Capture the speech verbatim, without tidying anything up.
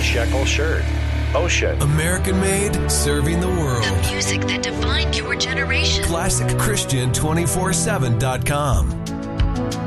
shekel shirt. Ocean. American made, serving the world. The music that defined your generation. Classic Christian two forty-seven dot com.